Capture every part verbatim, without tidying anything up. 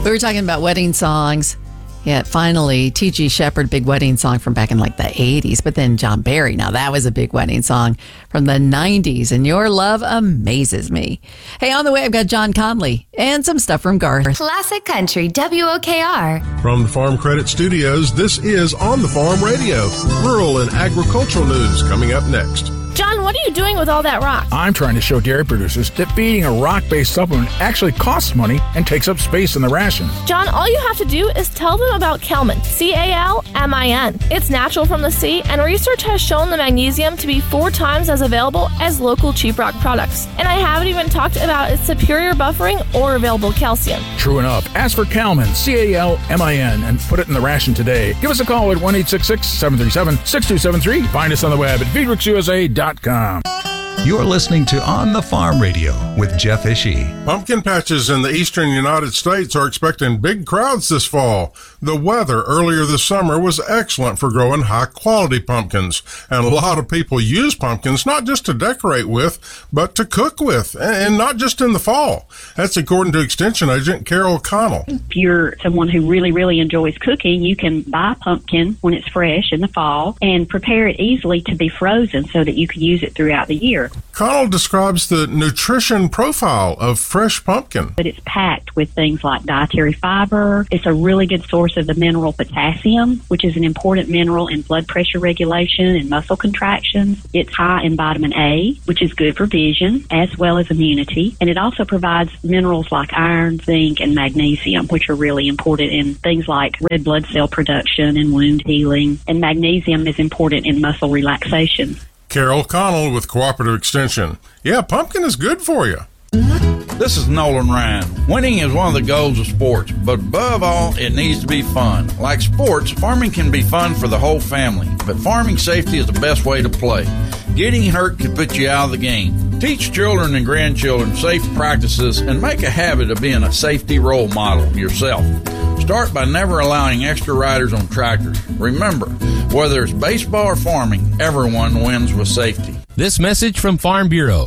We were talking about wedding songs. Yeah, finally, T G Shepherd, big wedding song from back in like the eighties. But then John Barry, now that was a big wedding song from the nineties. And Your Love Amazes Me. Hey, on the way, I've got John Conley and some stuff from Garth. Classic Country, W O K R. From the Farm Credit Studios, this is On the Farm Radio. Rural and agricultural news coming up next. John, what are you doing with all that rock? I'm trying to show dairy producers that feeding a rock-based supplement actually costs money and takes up space in the ration. John, all you have to do is tell them about Kelman, C A L M I N. It's natural from the sea, and research has shown the magnesium to be four times as available as local cheap rock products. And I haven't even talked about its superior buffering or available calcium. True enough. Ask for Kelman, C A L M I N, and put it in the ration today. Give us a call at one eight six six, seven three seven, six two seven three. Find us on the web at feed works U S A dot com. You're listening to On the Farm Radio with Jeff Ishii. Pumpkin patches in the eastern United States are expecting big crowds this fall. The weather earlier this summer was excellent for growing high-quality pumpkins, and a lot of people use pumpkins not just to decorate with, but to cook with, and not just in the fall. That's according to Extension Agent Carol Connell. If you're someone who really, really enjoys cooking, you can buy pumpkin when it's fresh in the fall and prepare it easily to be frozen so that you can use it throughout the year. Connell describes the nutrition profile of fresh pumpkin. But it's packed with things like dietary fiber. It's a really good source of the mineral potassium, which is an important mineral in blood pressure regulation and muscle contractions. It's high in vitamin A, which is good for vision, as well as immunity. And it also provides minerals like iron, zinc, and magnesium, which are really important in things like red blood cell production and wound healing. And magnesium is important in muscle relaxation. Carol Connell with Cooperative Extension. Yeah, pumpkin is good for you. This is Nolan Ryan. Winning is one of the goals of sports, but above all, it needs to be fun. Like sports, farming can be fun for the whole family, but farming safety is the best way to play. Getting hurt could put you out of the game. Teach children and grandchildren safe practices and make a habit of being a safety role model yourself. Start by never allowing extra riders on tractors. Remember, whether it's baseball or farming, everyone wins with safety. This message from Farm Bureau.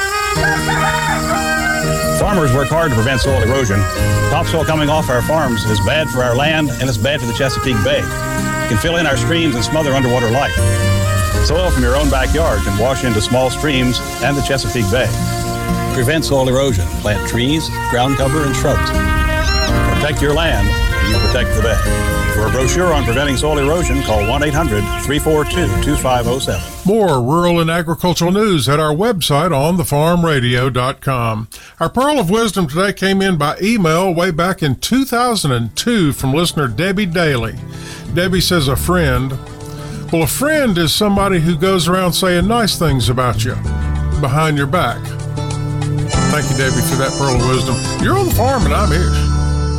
Farmers work hard to prevent soil erosion. Topsoil coming off our farms is bad for our land and it's bad for the Chesapeake Bay. It can fill in our streams and smother underwater life. Soil from your own backyard can wash into small streams and the Chesapeake Bay. Prevent soil erosion. Plant trees, ground cover, and shrubs. Protect your land, and you protect the bay. For a brochure on preventing soil erosion, call one eight hundred, three four two, two five zero seven. More rural and agricultural news at our website on the farm radio dot com. Our Pearl of Wisdom today came in by email way back in two thousand two from listener Debbie Daly. Debbie says a friend. Well, a friend is somebody who goes around saying nice things about you behind your back. Thank you, Debbie, for that Pearl of Wisdom. You're on the farm and I'm Ish.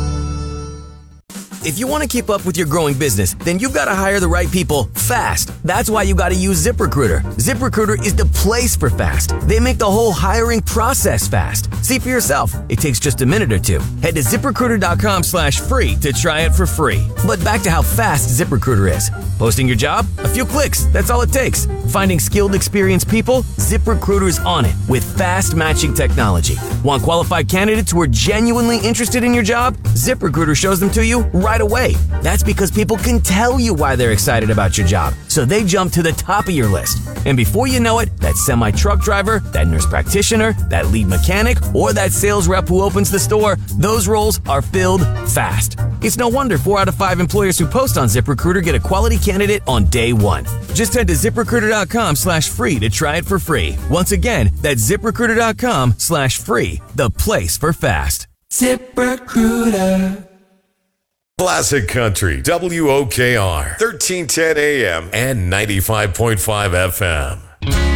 If you want to keep up with your growing business, then you've got to hire the right people fast. That's why you got to use ZipRecruiter. ZipRecruiter is the place for fast. They make the whole hiring process fast. See for yourself. It takes just a minute or two. Head to ZipRecruiter.com slash free to try it for free. But back to how fast ZipRecruiter is. Posting your job? A few clicks. That's all it takes. Finding skilled, experienced people? ZipRecruiter's on it with fast matching technology. Want qualified candidates who are genuinely interested in your job? ZipRecruiter shows them to you right away. That's because people can tell you why they're excited about your job, so they jump to the top of your list. And before you know it, that semi-truck driver, that nurse practitioner, that lead mechanic, or that sales rep who opens the store, those roles are filled fast. It's no wonder four out of five employers who post on ZipRecruiter get a quality candidate on day one. Just head to ZipRecruiter.com slash free to try it for free. Once again, that's ZipRecruiter.com slash free, the place for fast. ZipRecruiter. Classic Country, W O K R, thirteen ten A M and ninety-five point five F M.